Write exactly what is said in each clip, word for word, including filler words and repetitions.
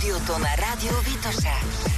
студиото на Радио Витоша.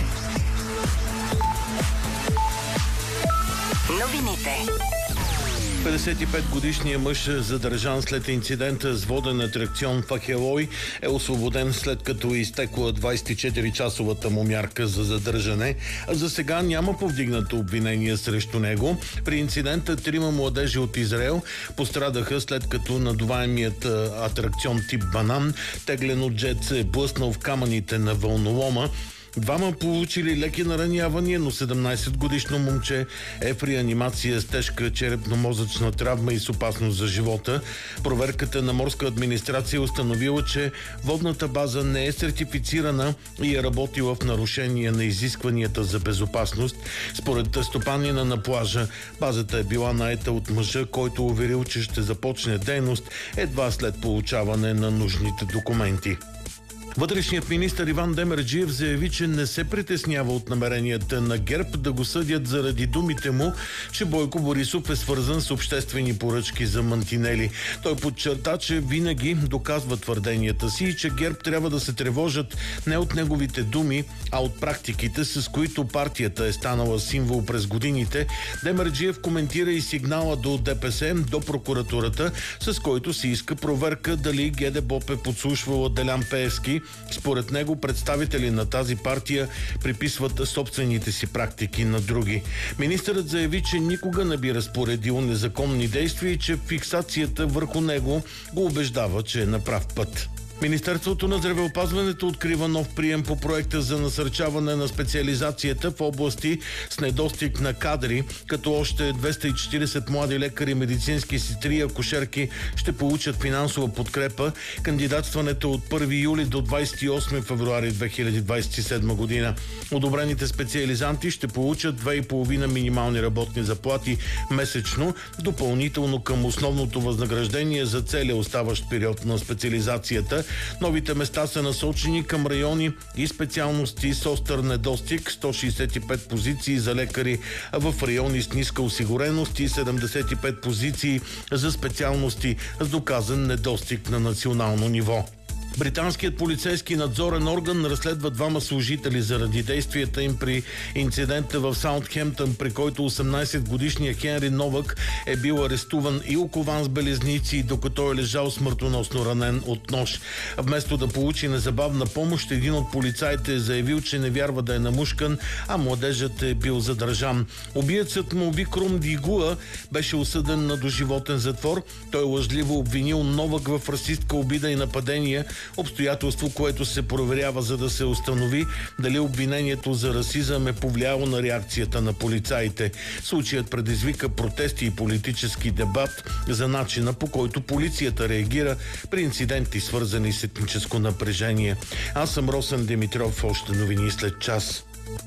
Новините. петдесет и пет годишният мъж, задържан след инцидента с воден атракцион в Ахелой, е освободен след като е изтекла двадесет и четири часовата му мярка за задържане. А за сега няма повдигнато обвинение срещу него. При инцидента трима младежи от Израел пострадаха след като надуваемият атракцион тип банан, теглен от джет, се е блъснал в камъните на вълнолома. Двама получили леки наранявания, но седемнадесетгодишно момче е в реанимация с тежка черепно-мозъчна травма и с опасност за живота. Проверката на морска администрация е установила, че водната база не е сертифицирана и е работила в нарушение на изискванията за безопасност. Според стопанина на плажа, базата е била наета от мъжа, който уверил, че ще започне дейност едва след получаване на нужните документи. Вътрешният министър Иван Демерджиев заяви, че не се притеснява от намеренията на ГЕРБ да го съдят заради думите му, че Бойко Борисов е свързан с обществени поръчки за мантинели. Той подчерта, че винаги доказва твърденията си и че ГЕРБ трябва да се тревожат не от неговите думи, а от практиките, с които партията е станала символ през годините. Демерджиев коментира и сигнала до ДПС, до прокуратурата, с който се иска проверка дали ГДБОП е подслушвала Делян Пеевски. Според него представители на тази партия приписват собствените си практики на други. Министърът заяви, че никога не би разпоредил незаконни действия и че фиксацията върху него го убеждава, че е на прав път. Министерството на здравеопазването открива нов прием по проекта за насърчаване на специализацията в области с недостиг на кадри, като още двеста и четиридесет млади лекари, медицински сестри и акушерки ще получат финансова подкрепа. Кандидатстването е от първи юли до двадесет и осми февруари две хиляди двадесет и седма година. Одобрените специализанти ще получат две и половина минимални работни заплати месечно, допълнително към основното възнаграждение за целия оставащ период на специализацията. Новите места са насочени към райони и специалности с остър недостиг, сто шестдесет и пет позиции за лекари в райони с ниска осигуреност и седемдесет и пет позиции за специалности с доказан недостиг на национално ниво. Британският полицейски надзорен орган разследва двама служители заради действията им при инцидента в Саутхемптън, при който осемнадесетгодишният Хенри Новак е бил арестуван и окован с белезници, докато е лежал смъртоносно ранен от нож. Вместо да получи незабавна помощ, един от полицаите е заявил, че не вярва да е намушкан, а младежът е бил задържан. Убиецът му Викрум Дигуа беше осъден на доживотен затвор. Той лъжливо обвинил Новак в расистка обида и нападение, обстоятелство, което се проверява, за да се установи дали обвинението за расизъм е повлияло на реакцията на полицаите. Случаят предизвика протести и политически дебат за начина, по който полицията реагира при инциденти, свързани с етническо напрежение. Аз съм Росен Димитров, още новини след час.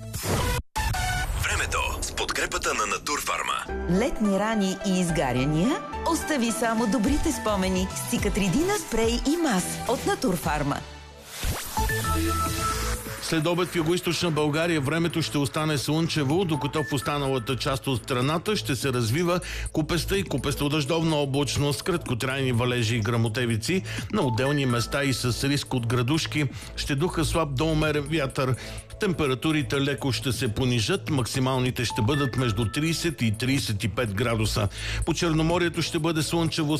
Времето с подкрепата на Натурфарма. Летни рани и изгаряния? Остави само добрите спомени с Циcatrидина спрей и мас от Натурфарма. След обед в югоизточна България времето ще остане слънчево, докато в останалата част от страната ще се развива купеста и купесто-дъждовна облачност, краткотрайни валежи и гръмотевици. На отделни места и с риск от градушки ще духа слаб до умерен вятър. Температурите леко ще се понижат, максималните ще бъдат между тридесет и тридесет и пет градуса. По Черноморието ще бъде слънчево